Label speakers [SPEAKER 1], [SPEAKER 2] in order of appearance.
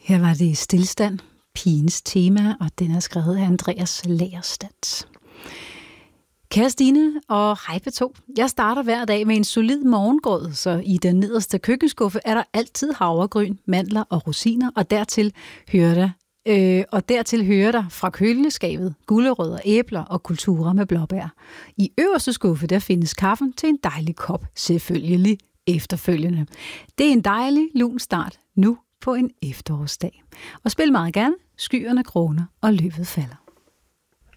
[SPEAKER 1] Her var det Stilstand, pigens tema, og den er skrevet af Andreas Lagerstad. Kære Stine og hej P2. Jeg starter hver dag med en solid morgengrød, så i den nederste køkkenskuffe er der altid havregryn, mandler og rosiner, og dertil hører der fra køleskabet gulerødder, æbler og kulturer med blåbær. I øverste skuffe der findes kaffen til en dejlig kop, selvfølgelig efterfølgende. Det er en dejlig lun start nu på en efterårsdag. Og spil meget gerne, skyerne gråner og løvet falder.